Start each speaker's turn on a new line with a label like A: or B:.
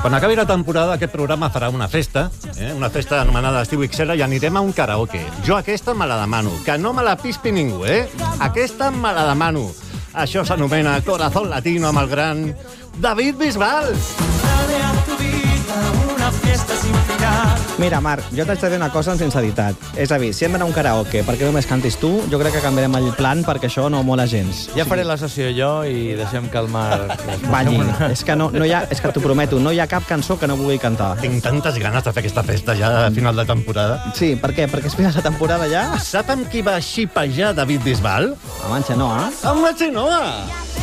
A: Quan acabi la temporada, aquest programa farà una festa anomenada Estiu Xera, i anirem a un karaoke. Jo aquesta me la demano, que no me la pispi ningú, Aquesta me la demano. Això s'anomena Corazón Latino amb el gran David Bisbal.
B: Mira, Marc, jo t'haig de dir una cosa amb sinceritat. És a dir, si hem d'anar a un karaoke perquè només cantis tu, jo crec que canviarem el plan perquè això no mola gens.
C: Ja faré la sessió jo i deixem que el Marc...
B: Balli. És que no hi ha, és que t'ho prometo, no hi ha cap cançó que no vulgui cantar.
A: Tinc tantes ganes de fer aquesta festa ja a final de temporada.
B: Sí, per què? Perquè és final de temporada ja?
A: Sap amb qui va xipejar David Bisbal?
B: Amb en Xenoa.
A: Amb la Xenoa!